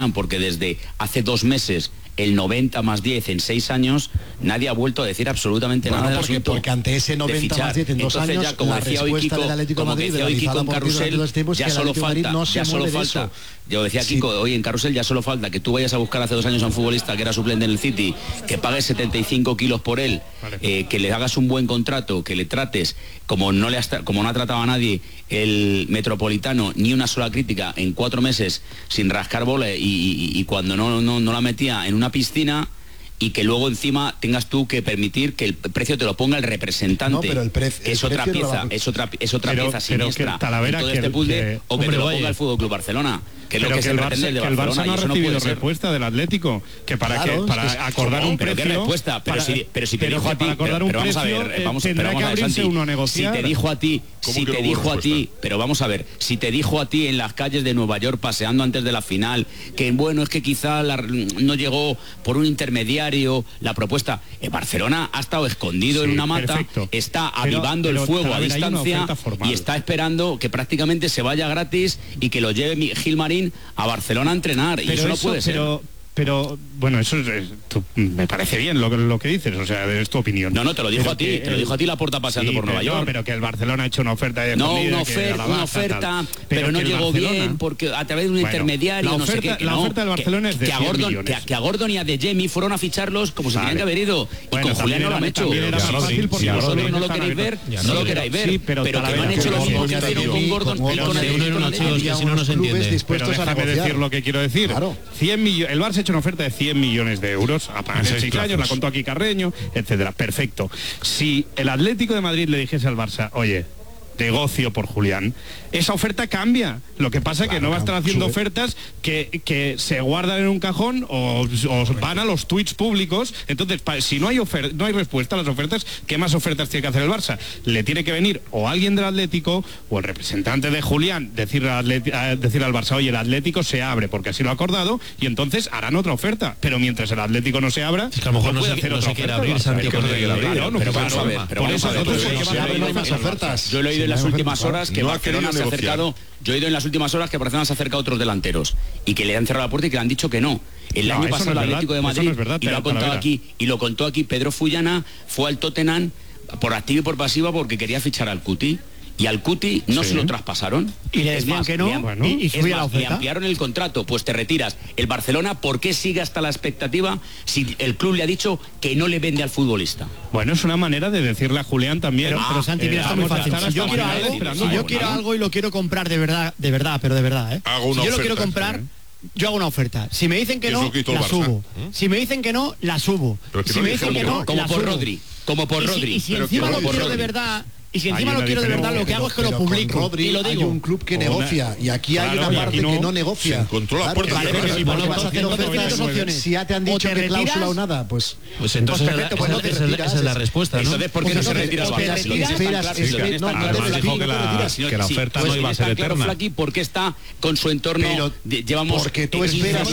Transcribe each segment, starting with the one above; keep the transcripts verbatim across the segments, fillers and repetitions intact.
Metropolitano, porque desde hace dos meses el noventa más diez en seis años, nadie ha vuelto a decir absolutamente bueno, nada del porque, asunto. Porque ante ese noventa más diez en dos Entonces, años, ya, como la decía hoy respuesta Kiko, del Atlético de como Madrid, decía hoy Kiko en Carrusel, ya solo falta, no se ya solo mueve de falta, eso. yo decía Kiko, sí. Hoy en Carrusel ya solo falta que tú vayas a buscar hace dos años a un futbolista que era suplente en el City, que pagues setenta y cinco kilos por él, vale. eh, que le hagas un buen contrato, que le trates como no, le has, como no ha tratado a nadie el Metropolitano, ni una sola crítica en cuatro meses sin rascar bola y, y, y cuando no, no, no la metía en una piscina, y que luego encima tengas tú que permitir que el precio te lo ponga el representante, no, pero el precio, que es, el otra pieza, no va... es otra es otra pero, pieza siniestra que Talavera, en todo que, este puzzle, que, o que hombre, te lo vaya. ponga el Fútbol Club Barcelona, que es lo que, que se el pretende Barça, de que el Barcelona, Barça no ha no recibido puede respuesta del Atlético, que para claro, que para es que, acordar no, un pero precio, qué respuesta, pero para, si pero si te pero dijo a ti, para acordar pero, un pero vamos precio, a ver, vamos, tendrá pero vamos que a ver, abrirse Santi, uno a negociar. si te dijo a ti, si te dijo a ti, pero vamos a ver, si te dijo a ti en las calles de Nueva York paseando antes de la final, que bueno, es que quizá la, no llegó por un intermediario la propuesta, en Barcelona ha estado escondido sí, en una mata, perfecto. Está avivando pero, pero, el fuego a distancia y está esperando que prácticamente se vaya gratis y que lo lleve Gilmarín a Barcelona a entrenar, pero y eso, eso no puede pero... ser. Pero, bueno, eso es, tú, me parece bien lo, lo que dices, o sea, es tu opinión. No, no, te lo dijo pero a ti, que, te lo dijo a ti Laporta paseando sí, por Nueva pero, York. No, pero que el Barcelona ha hecho una oferta de No, una, ofer baja, una oferta, tal. pero, pero no llegó Barcelona, bien, porque a través de un bueno, intermediario, la oferta, no sé qué. Que la no, oferta del Barcelona que, es de que a, Gordon, millones. que, que a Gordon y a De Jemi fueron a ficharlos como si vale. tenían que haber ido. Y bueno, con Julián no lo han hecho. Si vosotros no lo queréis ver, no lo queráis ver. Pero que no han hecho lo mismo que hicieron con Gordon y con el si no nos entiende. Pero déjame decir lo que quiero decir. El Barça ha hecho una oferta de cien millones de euros a pagar en seis años, la contó aquí Carreño, etcétera. Perfecto. Si el Atlético de Madrid le dijese al Barça, oye, negocio por Julián, esa oferta cambia. Lo que pasa es claro, que no va a estar haciendo sube. ofertas que, que se guardan en un cajón o, o van a los tweets públicos. Entonces, pa, si no hay oferta, no hay respuesta a las ofertas, ¿qué más ofertas tiene que hacer el Barça? Le tiene que venir o alguien del Atlético o el representante de Julián decir al, decir al Barça, oye, el Atlético se abre porque así lo ha acordado, y entonces harán otra oferta. Pero mientras el Atlético no se abra, es que a lo mejor no, no, se, no se quiere abrir, Santiago. Pero vamos a ver, pero vamos a ver. Yo lo he oído en las últimas horas que Barcelona se ha acercado. Yo he oído en las últimas horas que Barcelona se ha acercado a otros delanteros y que le han cerrado la puerta y que le han dicho que no. El no, año pasado no el Atlético de Madrid, no es verdad, y lo ha contado aquí, y lo contó aquí Pedro Fullana, fue al Tottenham por activa y por pasiva porque quería fichar al Cuti. Y al Cuti no sí. se lo traspasaron. Y le decían que no, le, bueno, y, y subía más, la oferta. Le ampliaron el contrato, pues te retiras. El Barcelona, ¿por qué sigue hasta la expectativa si el club le ha dicho que no le vende al futbolista? Bueno, es una manera de decirle a Julián también. Pero, ah, pero Santi, mira, eh, está muy fácil. Si yo quiero algo, si yo quiero algo y lo quiero comprar de verdad, de verdad, pero de verdad, ¿eh? Hago una si yo oferta, lo quiero comprar, ¿sí? yo hago una oferta. Si me dicen que no, la subo. ¿Eh? Si me dicen que no, la subo. Si no me dicen que no, como la por subo. Rodri, como por Rodri. Y si encima lo quiero de verdad. Y si encima lo quiero de verdad, lo que hago es que lo publico Rodri, y lo digo. Hay un club que negocia y aquí claro, hay una parte no, que no negocia. Controla claro, puertas. Vale, pero si no vas a hacer ofertas, opciones. Si ya te han dicho que cláusula o nada, pues pues entonces pues, pues, no esa, esa es la respuesta, ¿no? Entonces, ¿por qué no se retira el Barça? Si esperas, además dijo que la oferta no iba a ser eterna. Flaqui, ¿por qué está con su entorno? Llevamos porque tú esperas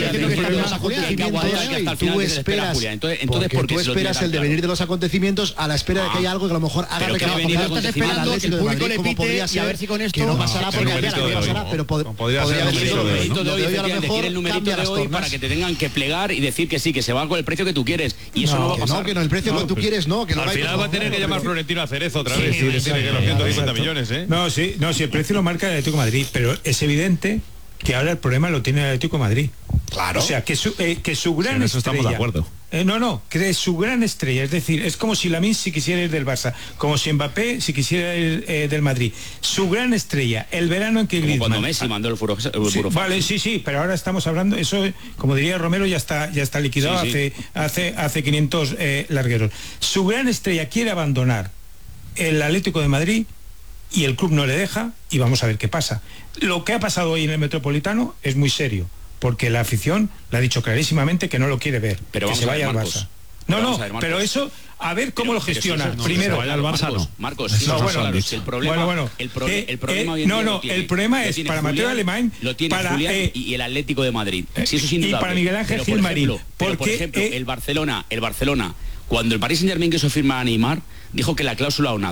tú esperas entonces porque tú esperas el devenir de los acontecimientos a la espera de que haya algo que a lo mejor haga que público le pite y a ver si con esto que no pasará porque no, no pasará, pero pod podría, podría ser ser el numerito de hoy, de hoy a lo mejor el numerito de hoy para que te tengan que plegar y decir que sí, que se va con el precio que tú quieres, y eso no, no va a pasar. No, que no, el precio no, que tú quieres no, que al no final va a tener que llamar Florentino a Cerezo otra vez y decirle que los ciento cincuenta millones, ¿eh? No, sí, no, sí, el precio lo marca el Atlético de Madrid, pero es evidente que ahora el problema lo tiene el Atlético de Madrid. Claro. O sea, que su, eh, que su gran sí, en eso estrella... estamos de acuerdo. Eh, no, no, que su gran estrella, es decir, es como si Lamine si quisiera ir del Barça, como si Mbappé si quisiera ir eh, del Madrid. Su gran estrella, el verano en que como Griezmann... cuando Messi mandó el furo, el sí, vale, sí, sí, pero ahora estamos hablando, eso, como diría Romero, ya está, ya está liquidado sí, hace, sí. hace, hace quinientos eh, largueros. Su gran estrella quiere abandonar el Atlético de Madrid y el club no le deja, y vamos a ver qué pasa. Lo que ha pasado hoy en el Metropolitano es muy serio, porque la afición le ha dicho clarísimamente que no lo quiere ver, pero que se vaya al Barça. No, no, ver, pero eso, a ver cómo pero, lo gestiona. No, Primero, vaya al Barça, no. Marcos, sí, no, no, bueno, claro, si el problema, bueno, bueno, el, pro, eh, el problema eh, no, no, tiene, el problema es para Mateo Alemán, lo tiene para Julián eh, y el Atlético de Madrid. Sí, eso es y para Miguel Ángel Gil Marín, porque por ejemplo, el Barcelona, el Barcelona, cuando el Paris Saint-Germain quiso firmar a Neymar, dijo que la cláusula o nada.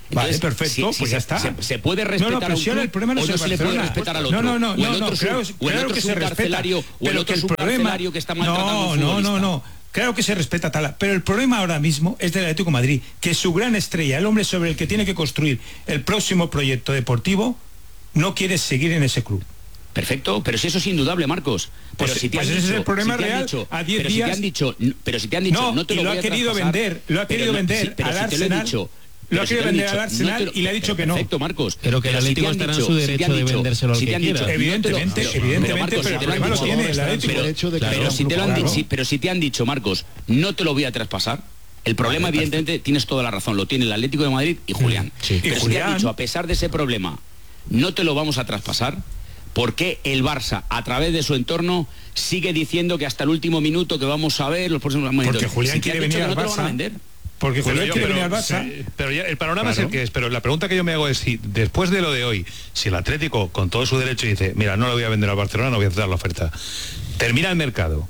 Entonces, vale, perfecto, si, pues si ya se, está. Se, se puede respetar no, no, a un club, el problema no o es no se le puede respetar al otro. No, no, no, o el no, otro no, sub, claro, o el claro otro que se respeta, o el otro que el problema que está maltratando no, a un futbolista. No, no, no. Claro que se respeta Tala, pero el problema ahora mismo es del Atlético de Madrid, que su gran estrella, el hombre sobre el que tiene que construir el próximo proyecto deportivo, no quiere seguir en ese club. Perfecto, pero si eso es indudable, Marcos. Pero pues, si te pues han ese dicho, es el problema si real. Dicho, a diez pero días. Si te han dicho, pero si te han dicho, no, no te lo, y lo voy ha a querido vender, lo ha querido no, vender sí, pero al si Arsenal. Te lo he dicho, lo ha si querido vender dicho, al Arsenal no lo, y le ha dicho que no. Perfecto, Marcos. Pero que el Atlético estará en su derecho de vendérselo al que quiera. Evidentemente, evidentemente, pero el problema lo tiene el Atlético. Pero si te lo han dicho, pero si te han dicho, Marcos, no te lo voy a traspasar. El problema, vale, evidentemente, perfecto. Tienes toda la razón, lo tiene el Atlético de Madrid y Julián. Sí. Pero y si Julián... te han dicho, a pesar de ese problema, no te lo vamos a traspasar, ¿por qué el Barça, a través de su entorno, sigue diciendo que hasta el último minuto que vamos a ver los próximos minutos? Porque Julián si quiere venir al no Barça. Porque Julián quiere venir al Barça. Sí, pero ya el panorama claro. es el que es. Pero la pregunta que yo me hago es si después de lo de hoy, si el Atlético, con todo su derecho, dice, mira, no lo voy a vender al Barcelona, no voy a aceptar la oferta, termina el mercado,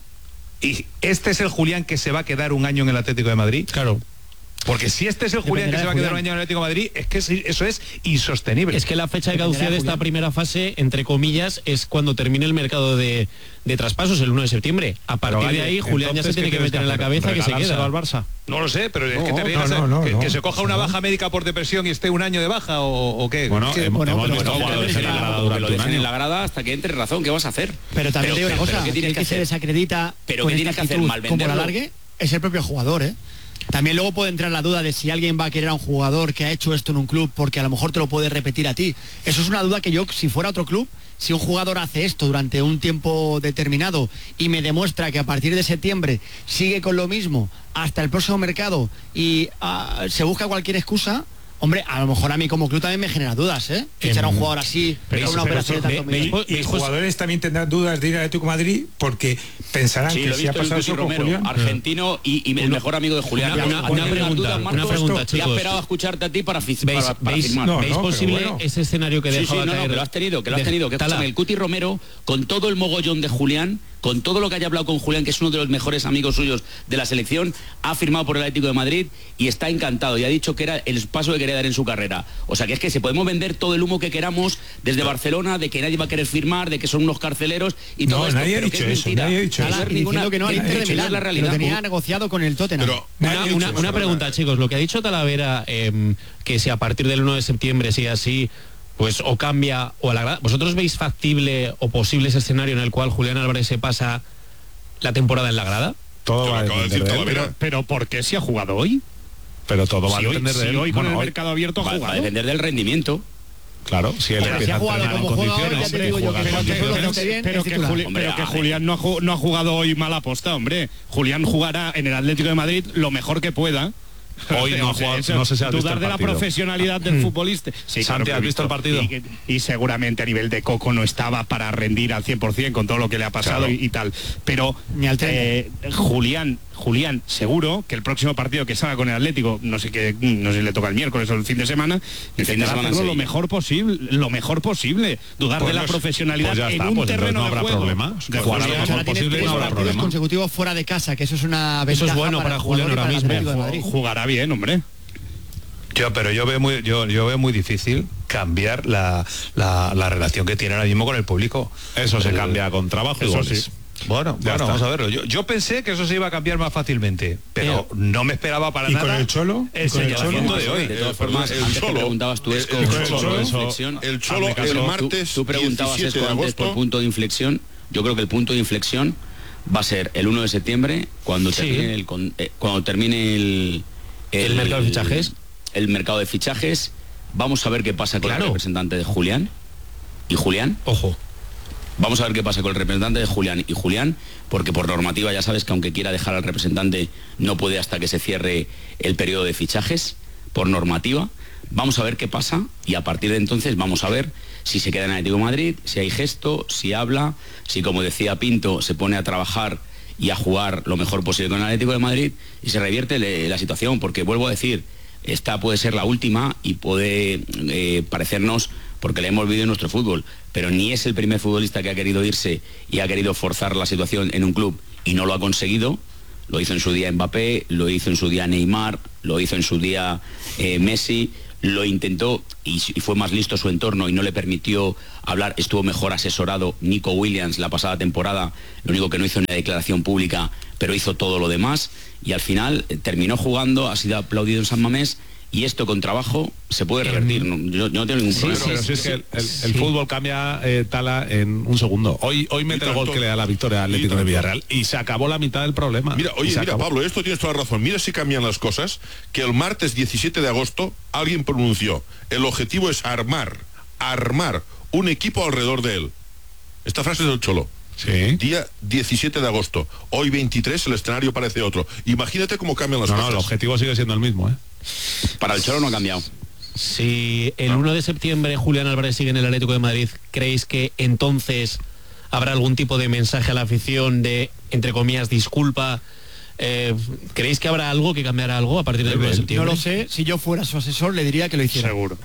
y este es el Julián que se va a quedar un año en el Atlético de Madrid. Claro. Porque si este es el Julián que se va a quedar un año en el Atlético de Madrid, es que eso es insostenible. Es que la fecha de caducidad de esta primera fase, entre comillas, es cuando termine el mercado de, de traspasos, el uno de septiembre. A partir pero, de ahí, Julián ya se tiene que meter en la cabeza que se queda al Barça. No lo sé, pero es que no, te ríes, no, no, que, no, que se coja una baja médica por depresión y esté un año de baja o, o qué. Bueno, ¿Qué? hemos, bueno, hemos visto jugadores en la grada durante lo dejen en la grada hasta que entre razón. ¿Qué vas a hacer? Pero también te digo una cosa, que, que se desacredita pero que tienes que hacer mal venderlo. Como la largue, es el propio jugador, ¿eh? También luego puede entrar la duda de si alguien va a querer a un jugador que ha hecho esto en un club porque a lo mejor te lo puede repetir a ti. Eso es una duda que yo, si fuera otro club, si un jugador hace esto durante un tiempo determinado y me demuestra que a partir de septiembre sigue con lo mismo hasta el próximo mercado y uh, se busca cualquier excusa, hombre, a lo mejor a mí como club también me genera dudas, ¿eh? Fichar a un jugador así, pero una operación de tanto millones. Y los jugadores también tendrán dudas de ir al Atlético de Madrid porque pensarán sí, que si ha pasado eso con Julián, argentino y, y el mejor amigo de Julián. Una, una, una pregunta, dudas, Marcos, una pregunta, chicos. He esperado a escucharte a ti para, ¿Veis, para, para ¿veis, firmar. No, ¿Veis no, posible bueno. ese escenario que sí, dejaba sí, no, caer? No, que lo has tenido, que lo has tenido. Que el Cuti Romero, con todo el mogollón de Julián, con todo lo que haya hablado con Julián, que es uno de los mejores amigos suyos de la selección, ha firmado por el Atlético de Madrid y está encantado y ha dicho que era el paso que quería dar en su carrera. O sea que es que se podemos vender todo el humo que queramos desde Barcelona, de que nadie va a querer firmar, de que son unos carceleros y todo no, esto. Nadie pero ha dicho que es eso, mentira. nadie ha dicho eso. Diciendo que no al Inter de Milán, la realidad. Lo tenía negociado con el Tottenham. Pero, una, una, una pregunta, chicos. Lo que ha dicho Talavera, eh, que si a partir del uno de septiembre sigue así, pues o cambia o a la grada. ¿Vosotros veis factible o posible ese escenario en el cual Julián Álvarez se pasa la temporada en la grada? Todo va a decir de pero, pero ¿por qué si ha jugado hoy? Pero todo va si a depender hoy, de él. Si hoy con bueno, el mercado abierto ha jugado. Va a depender del rendimiento. Claro, si él pero empieza si ha jugado como juega ahora, ya te digo yo que pero que, Juli, hombre, pero que Julián no ha, no ha jugado hoy mal aposta, hombre. Julián jugará en el Atlético de Madrid lo mejor que pueda. Hoy no, o sea, juega, no sé si has visto dudar el de la profesionalidad del futbolista. Sí, Santi, claro, ¿has visto el partido? Y, y seguramente a nivel de Coco no estaba para rendir al cien por cien con todo lo que le ha pasado claro. y, y tal. Pero eh, Julián, Julián, seguro que el próximo partido que salga con el Atlético, no sé qué, no sé si le toca el miércoles o el fin de semana, intentará hacerlo lo mejor posible, lo mejor posible. Dudar pues de la no, profesionalidad pues en está, un pues terreno no habrá de juego. Problema. De Julián, lo mejor posible no habrá problema. Consecutivos fuera de casa, que eso es una ventaja. Eso es bueno para, para Julián ahora mismo. Jugará bien, hombre. Yo, pero yo veo muy, yo, yo veo muy difícil cambiar la, la, la relación que tiene ahora mismo con el público. Eso el, se cambia con trabajo y goles. Sí. Bueno, ya bueno vamos a verlo. Yo, yo pensé que eso se iba a cambiar más fácilmente, pero Bien. no me esperaba para ¿Y nada. ¿Y con el Cholo? El con el Cholo de hoy. De todas formas, el antes Cholo, que preguntabas tú es el, el, el Cholo, inflexión. El Cholo el martes tú, tú preguntabas esto de antes por punto de inflexión. Yo creo que el punto de inflexión va a ser el uno de septiembre cuando sí. termine el eh, cuando termine el el, el mercado de fichajes. El, el mercado de fichajes. Vamos a ver qué pasa con claro. el representante de Julián y Julián. Ojo. Vamos a ver qué pasa con el representante de Julián y Julián, porque por normativa ya sabes que aunque quiera dejar al representante no puede hasta que se cierre el periodo de fichajes, por normativa. Vamos a ver qué pasa y a partir de entonces vamos a ver si se queda en Atlético de Madrid, si hay gesto, si habla, si como decía Pinto se pone a trabajar y a jugar lo mejor posible con el Atlético de Madrid y se revierte le, la situación, porque vuelvo a decir, esta puede ser la última y puede eh, parecernos porque le hemos vivido en nuestro fútbol, pero ni es el primer futbolista que ha querido irse y ha querido forzar la situación en un club y no lo ha conseguido. Lo hizo en su día Mbappé, lo hizo en su día Neymar, lo hizo en su día eh, Messi, lo intentó y, y fue más listo su entorno y no le permitió hablar, estuvo mejor asesorado Nico Williams la pasada temporada, lo único que no hizo una declaración pública, pero hizo todo lo demás y al final eh, terminó jugando, ha sido aplaudido en San Mamés. Y esto con trabajo se puede revertir. No, yo, yo no tengo ningún sí, problema. Sí, pero sí, sí, sí, es que el, el, sí. el fútbol cambia eh, Tala en un segundo. Hoy hoy mete el gol que le da la victoria al Atlético de Villarreal y se acabó la mitad del problema. Mira, oye, mira, acabó. Pablo, esto tienes toda la razón. Mira si cambian las cosas, que el martes diecisiete de agosto alguien pronunció, el objetivo es armar, armar un equipo alrededor de él. Esta frase es del Cholo. Sí. Día diecisiete de agosto. Hoy veintitrés, el escenario parece otro. Imagínate cómo cambian las no, cosas. No, el objetivo sigue siendo el mismo, ¿eh? Para el Cholo no ha cambiado. Si el uno de septiembre Julián Álvarez sigue en el Atlético de Madrid, ¿creéis que entonces habrá algún tipo de mensaje a la afición de, entre comillas, disculpa? Eh, ¿Creéis que habrá algo, que cambiará algo a partir del uno de septiembre? No lo sé. Si yo fuera su asesor, le diría que lo hiciera. Seguro.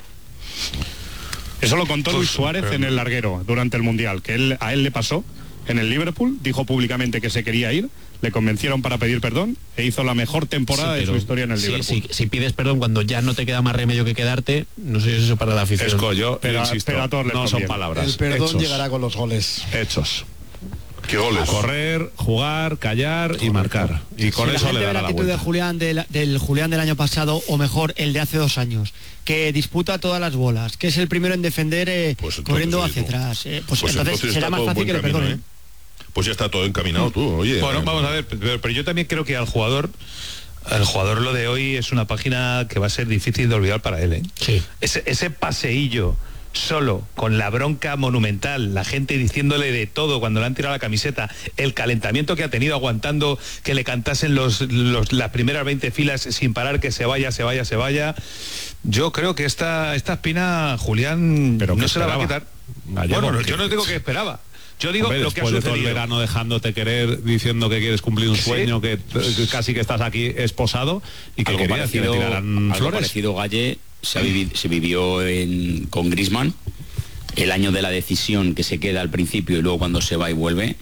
Eso lo contó Luis Suárez en el larguero durante el Mundial, que él, a él le pasó en el Liverpool, dijo públicamente que se quería ir, le convencieron para pedir perdón e hizo la mejor temporada sí, de su historia en el sí, Liverpool. Sí, si pides perdón cuando ya no te queda más remedio que quedarte, no sé si eso para la afición. Esco, yo pero, insisto, pero a todos les no conviene. son palabras. El perdón hechos. Llegará con los goles. Hechos. ¿Qué goles? Correr, jugar, callar y marcar. Y con si eso la le da la la actitud vuelta. de Julián del, del Julián del año pasado, o mejor, el de hace dos años, que disputa todas las bolas, que es el primero en defender eh, pues corriendo entonces, hacia atrás. Eh, pues, pues entonces, entonces será más fácil que le camino, perdonen. ¿eh? Pues ya está todo encaminado tú, oye. Bueno, vamos a ver, pero, pero yo también creo que al jugador, al jugador lo de hoy es una página que va a ser difícil de olvidar para él, ¿eh? Sí. Ese, ese paseillo solo, con la bronca monumental, la gente diciéndole de todo cuando le han tirado la camiseta, el calentamiento que ha tenido aguantando que le cantasen los, los, las primeras veinte filas sin parar, que se vaya, se vaya, se vaya. Yo creo que esta, esta espina, Julián, pero no se la va a quitar. Gallego, bueno, que... yo no digo que esperaba. Yo digo Hombre, lo que ha después de sucedido. todo el verano dejándote querer, diciendo que quieres cumplir un sueño, ¿sí? que, que casi que estás aquí esposado y que algo querías parecido, que le tiraran algo flores. parecido, Galle, se, ha vivido, se vivió en, con Griezmann, el año de la decisión, que se queda al principio y luego cuando se va y vuelve.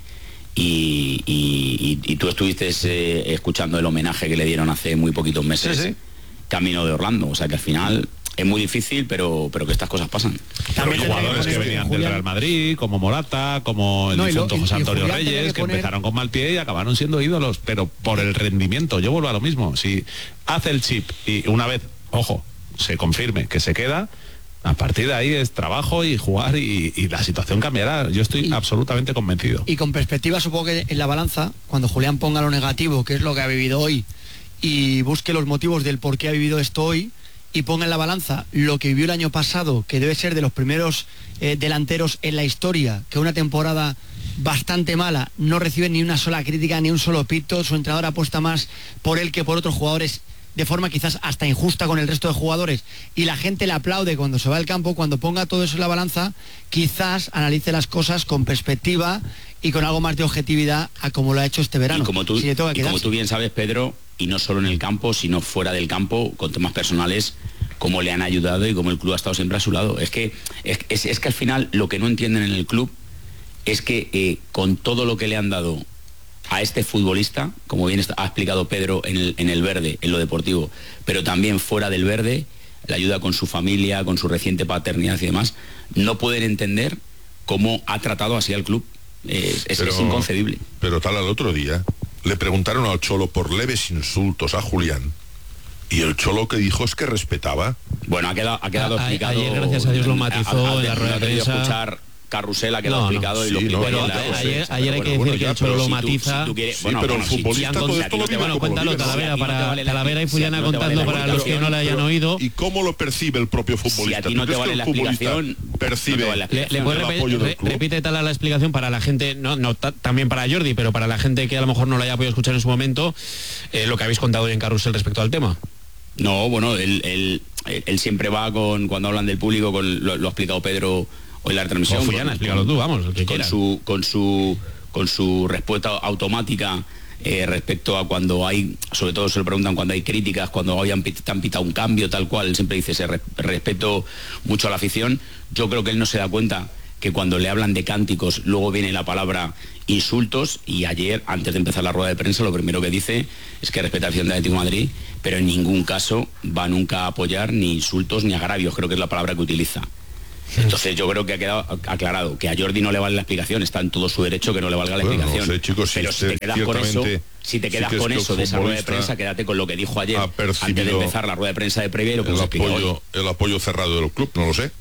Y, y, y, y tú estuviste eh, escuchando el homenaje que le dieron hace muy poquitos meses, sí, sí. camino de Orlando. O sea que al final es muy difícil, pero, pero que estas cosas pasan. También jugadores que, que venían Julián... del Real Madrid, como Morata, como el no, difunto José Antonio Julián Reyes, que, poner... que empezaron con mal pie y acabaron siendo ídolos, pero por el rendimiento. Yo vuelvo a lo mismo. Si hace el chip y una vez, ojo, se confirme que se queda, a partir de ahí es trabajo y jugar y, y la situación cambiará. Yo estoy y, absolutamente convencido. Y con perspectiva, supongo que en la balanza, cuando Julián ponga lo negativo, que es lo que ha vivido hoy, y busque los motivos del por qué ha vivido esto hoy, y ponga en la balanza lo que vivió el año pasado, que debe ser de los primeros eh, delanteros en la historia, que una temporada bastante mala, no recibe ni una sola crítica, ni un solo pito, su entrenador apuesta más por él que por otros jugadores, de forma quizás hasta injusta con el resto de jugadores, y la gente le aplaude cuando se va al campo. Cuando ponga todo eso en la balanza, quizás analice las cosas con perspectiva y con algo más de objetividad a como lo ha hecho este verano. Y como tú, si y como tú bien sabes, Pedro, y no solo en el campo, sino fuera del campo, con temas personales, cómo le han ayudado y cómo el club ha estado siempre a su lado. Es que, es, es, es que al final lo que no entienden en el club es que eh, con todo lo que le han dado a este futbolista, como bien ha explicado Pedro en el, en el verde, en lo deportivo, pero también fuera del verde, la ayuda con su familia, con su reciente paternidad y demás, no pueden entender cómo ha tratado así al club. Eh, es, pero, es inconcebible. Pero tal, al otro día le preguntaron al Cholo por leves insultos a Julián, y el Cholo que dijo es que respetaba. Bueno, ha quedado, ha quedado a, explicado. Ayer, gracias a Dios, lo matizó a, a, en la rueda de prensa. Escuchar Carrusel ha quedado no, explicado no, y lo sí, explicó. no, bien, no, la, claro, ayer, sí, ayer hay que bueno, decir bueno, que ya, el Cholo pero lo si matiza. Tú, si tú quieres, sí, bueno, pero bueno, el futbolista si, todo si esto lo vive bueno, como cuéntalo, lo vive. Talavera, Si para vale Talavera y Fullana si no contando vale para los que no la hayan oído. ¿Y cómo lo percibe el propio futbolista? Si a ti no te vale la explicación, percibe no te vale la Le, le puedes repe, re, repite tal la explicación para la gente, no, no ta, también para Jordi, pero para la gente que a lo mejor no lo haya podido escuchar en su momento, eh, lo que habéis contado hoy en Carrusel respecto al tema. No, bueno, él, él, él siempre va con, cuando hablan del público, con, lo, lo ha explicado Pedro hoy en la transmisión. Fullana, explícalo tú, vamos, el que con quieras. su, con su, con su respuesta automática eh, respecto a cuando hay, sobre todo se le preguntan cuando hay críticas, cuando hayan te han pitado un cambio, tal cual, él siempre dice, se re, respeto mucho a la afición. Yo creo que él no se da cuenta que cuando le hablan de cánticos luego viene la palabra insultos, y ayer, antes de empezar la rueda de prensa, lo primero que dice es que respeta la afición del Atlético de Madrid, pero en ningún caso va nunca a apoyar ni insultos ni agravios, creo que es la palabra que utiliza. Entonces yo creo que ha quedado aclarado que a Jordi no le vale la explicación, está en todo su derecho que no le valga la bueno, explicación. No sé, chicos, pero si te quedas con eso, si te quedas con eso de esa rueda de prensa, quédate con lo que dijo ayer antes de empezar la rueda de prensa de previa y lo que el se apoyo, el apoyo cerrado del club, no lo sé.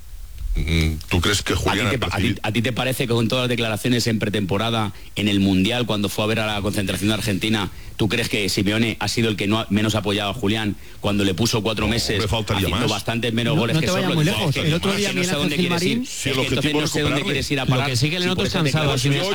¿Tú crees que Julián... ¿A ti, te, a, ti, ¿A ti te parece que con todas las declaraciones en pretemporada, en el Mundial, cuando fue a ver a la concentración de Argentina, tú crees que Simeone ha sido el que no ha, menos ha apoyado a Julián cuando le puso cuatro no, meses haciendo más. bastantes menos no, goles no que te vayas muy lejos. El otro día no sé dónde quieres ir. Si el objetivo no sé dónde quieres ir a parar. Lo que sí que le noto es cansado así de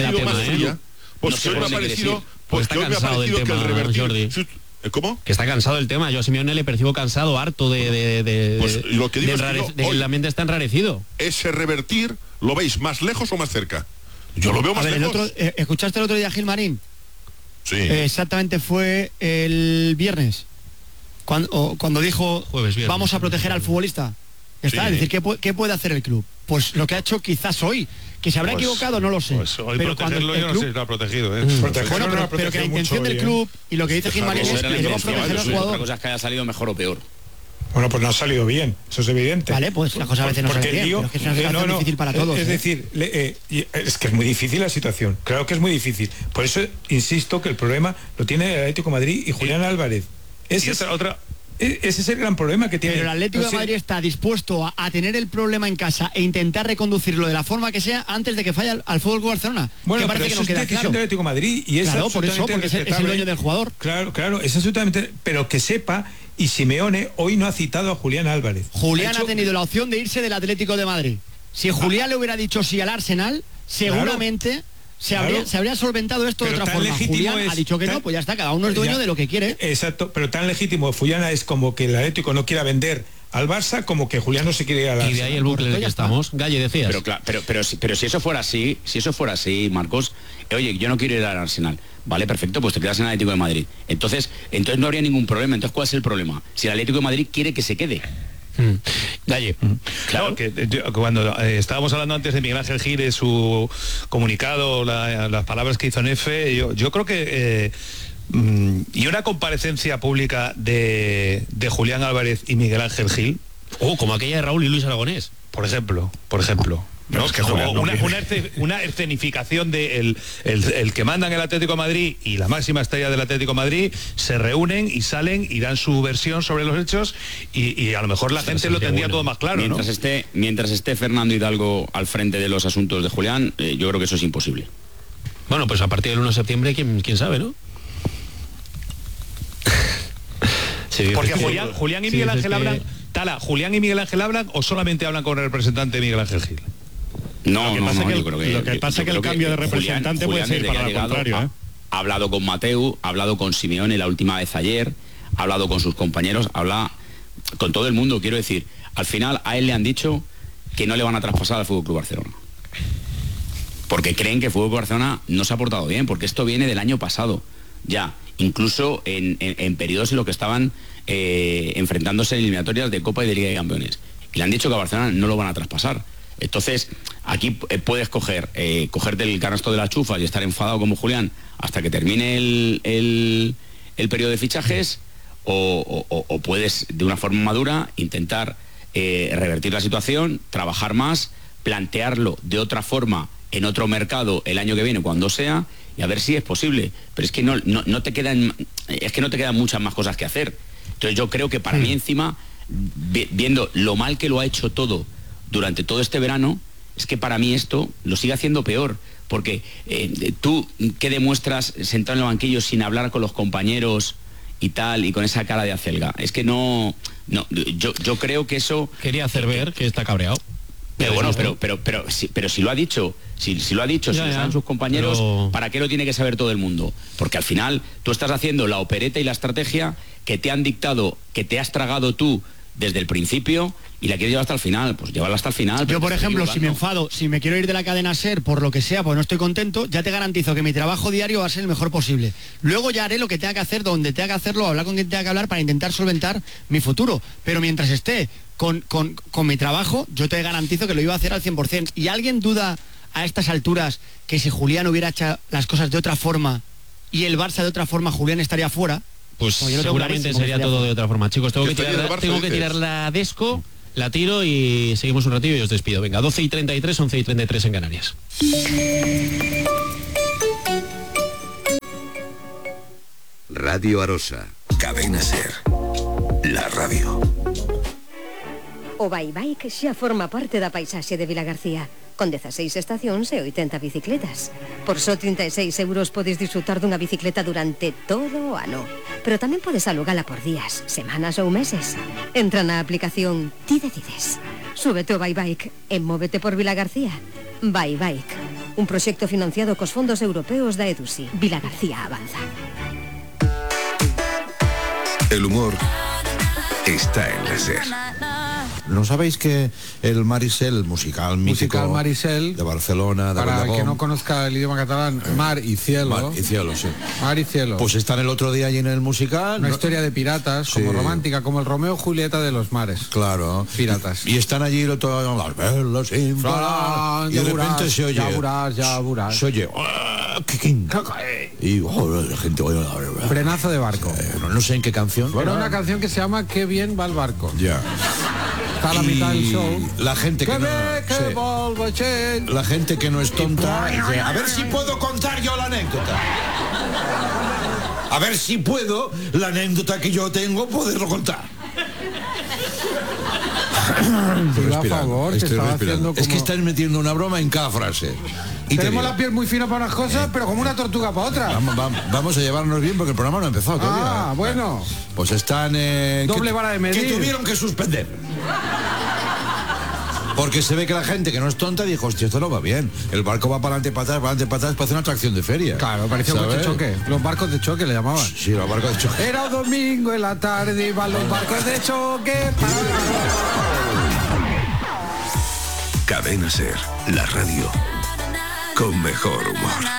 tema, Pues si hoy me ha parecido... Pues está cansado del tema, Jordi. ¿Cómo? Que está cansado del tema. Yo a Simeone le percibo cansado, harto de, de, de, pues lo que, digo de, es que, yo, de que hoy, el ambiente está enrarecido. Ese revertir, ¿lo veis más lejos o más cerca? Yo lo veo más a ver, lejos. El otro, eh, ¿escuchaste el otro día a Gilmarín? Sí. Eh, exactamente fue el viernes. Cuando, o, cuando dijo, Jueves, viernes, vamos a proteger al futbolista. Está, sí. Es decir, ¿qué, ¿qué puede hacer el club? Pues lo que ha hecho quizás hoy. Que se habrá pues, equivocado, no lo sé. Pues hoy pero protegerlo yo club... no sé si lo ha protegido. ¿eh? Mm. Bueno, pero, pero que la intención del club y lo que dice Gilmarín es que le va a proteger al jugador. Otra cosa es que haya salido mejor o peor. Bueno, pues no ha salido bien, eso es evidente. Vale, pues la cosa a veces no sale bien, pero es que es una situación no, no, difícil para todos. Es ¿eh? decir, le, eh, es que es muy difícil la situación, claro que es muy difícil. Por eso insisto que el problema lo tiene el Atlético de Madrid y Julián Álvarez. Ese es otra... Ese es el gran problema que tiene. Pero el Atlético de Madrid está dispuesto a, a tener el problema en casa e intentar reconducirlo de la forma que sea antes de que falle al, al Fútbol Barcelona. Bueno, que parece pero que no queda decisión claro. del Atlético de Madrid y es claro, por eso, porque es, es el dueño del jugador. Claro, claro, es absolutamente. Pero que sepa, y Simeone hoy no ha citado a Julián Álvarez. Julián ha, hecho... ha tenido la opción de irse del Atlético de Madrid. Si Julián ah. le hubiera dicho sí al Arsenal, seguramente. Claro. Se, claro. habría, se habría solventado esto pero de otra forma. Julián es, ha dicho que tan, no, pues ya está, cada uno es dueño ya, de lo que quiere. Exacto, pero tan legítimo Fullana es como que el Atlético no quiera vender al Barça como que Julián no se quiere ir al Barça. Y de ahí el bucle en el que estamos. Galle, decías. Pero, claro, pero, pero, pero, pero si eso fuera así, si eso fuera así, Marcos, oye, yo no quiero ir al Arsenal. Vale, perfecto, pues te quedas en el Atlético de Madrid. Entonces, entonces no habría ningún problema. Entonces, ¿cuál es el problema? Si el Atlético de Madrid quiere que se quede. Mm. Galle. Mm. Claro, no, que yo, cuando eh, estábamos hablando antes de Miguel Ángel Gil, de su comunicado, la, las palabras que hizo en F, yo, yo creo que eh, mm, y una comparecencia pública de, de Julián Álvarez y Miguel Ángel Gil, oh, como aquella de Raúl y Luis Aragonés, por ejemplo, por ejemplo. No, es que Julián, no, una, una, una escenificación de el, el, el que mandan el Atlético de Madrid y la máxima estrella del Atlético de Madrid se reúnen y salen y dan su versión sobre los hechos y, y a lo mejor la gente lo tendría bueno. todo más claro. Mientras, ¿no? esté, mientras esté Fernando Hidalgo al frente de los asuntos de Julián, eh, yo creo que eso es imposible. Bueno, pues a partir del uno de septiembre, quién, quién sabe, ¿no? Sí, porque Julián, Julián y Miguel sí, Ángel hablan, que... Tala, ¿Julián y Miguel Ángel hablan o solamente hablan con el representante Miguel Ángel Gil? No, lo que no, pasa no, que yo creo que... Lo que pasa es que el cambio que de representante Julián, puede ser para lo contrario, ha, ¿eh? ha hablado con Mateu, ha hablado con Simeone la última vez ayer, ha hablado con sus compañeros, habla con todo el mundo, quiero decir, al final a él le han dicho que no le van a traspasar al F C Barcelona. Porque creen que el F C Barcelona no se ha portado bien, porque esto viene del año pasado, ya, incluso en, en, en periodos en los que estaban eh, enfrentándose en eliminatorias de Copa y de Liga de Campeones. Y le han dicho que a Barcelona no lo van a traspasar. Entonces, aquí puedes coger, eh, cogerte el canasto de la chufa y estar enfadado como Julián hasta que termine el, el, el periodo de fichajes, o, o, o puedes, de una forma madura, intentar eh, revertir la situación, trabajar más, plantearlo de otra forma en otro mercado el año que viene, cuando sea, y a ver si es posible. Pero es que no, no, no te quedan, es que no te quedan muchas más cosas que hacer. Entonces yo creo que para mm. mí encima, viendo lo mal que lo ha hecho todo durante todo este verano, es que para mí esto lo sigue haciendo peor, porque eh, tú, ¿qué demuestras sentado en el banquillo sin hablar con los compañeros y tal, y con esa cara de acelga? Es que no, no yo, yo creo que eso... Quería hacer ver que está cabreado. Pero bueno, pero, pero, pero, pero, si, pero si lo ha dicho, si, si lo ha dicho, ya, si lo saben sus compañeros, pero... ¿para qué lo tiene que saber todo el mundo? Porque al final tú estás haciendo la opereta y la estrategia que te han dictado, que te has tragado tú desde el principio, y la quiere llevar hasta el final, pues llévala hasta el final. Yo, por ejemplo, si me enfado, si me quiero ir de la cadena SER por lo que sea, pues no estoy contento, ya te garantizo que mi trabajo diario va a ser el mejor posible. Luego ya haré lo que tenga que hacer, donde tenga que hacerlo, hablar con quien tenga que hablar para intentar solventar mi futuro. Pero mientras esté con, con, con mi trabajo, yo te garantizo que lo iba a hacer al cien por ciento. ¿Y alguien duda a estas alturas que si Julián hubiera hecho las cosas de otra forma y el Barça de otra forma, Julián estaría fuera? Pues no, seguramente sería todo de otra forma. Chicos, tengo que tirar, tengo que tirar la Desco. La tiro y seguimos un ratillo y os despido. Venga, doce y treinta y tres, once y treinta y tres en Canarias. Radio Arosa. Cadena Ser. La radio. O Bye Bike xa forma parte da paisaxe de Vilagarcía, con dezaseis estacións e oitenta bicicletas. Por só trinta e seis euros podes disfrutar dunha bicicleta durante todo o ano, pero tamén podes alugala por días, semanas ou meses. Entra na aplicación Ti Decides. Súbete o Bye Bike e móvete por Vilagarcía. Bye Bike, un proxecto financiado cos fondos europeos da EDUSI. Vilagarcía avanza. El humor está en la SER. ¿No sabéis que el Marisel, el musical mítico musical Marisel, de Barcelona, de para el que no conozca el idioma catalán, Mar y Cielo, Mar y Cielo, sí. Mar y Cielo. Pues están el otro día allí en el musical. Una ¿no? historia de piratas, sí. como romántica, como el Romeo y Julieta de los mares. Claro. Piratas. Y están allí el otro las velas sin parar, y de repente burás, se oye. Ya burás, ya burás. Se oye. Y oh, la gente oye. Frenazo de barco. Eh, no, no sé en qué canción. Era una canción que se llama Qué bien va el barco. Ya. Está a la mitad del show. La gente que, que, no, sí. la gente que no es tonta dice, a ver si puedo contar yo la anécdota. A ver si puedo la anécdota que yo tengo poderlo contar. Estoy a favor, estoy estaba haciendo como... Es que están metiendo una broma en cada frase. Y tenemos la piel muy fina para unas cosas, eh, pero como una tortuga para otras. Vamos, vamos, vamos a llevarnos bien porque el programa no ha empezado todavía. Ah, bueno. Pues están... Eh, Doble vara de medir. Que tuvieron que suspender. Porque se ve que la gente que no es tonta dijo, hostia, esto no va bien. El barco va para adelante, para atrás, para adelante, para atrás, parece una atracción de feria. Claro, parecía un coche choque. Los barcos de choque le llamaban. Sí, los barcos de choque. Era un domingo en la tarde, iban los barcos de choque. Cadena Ser, la radio con mejor humor.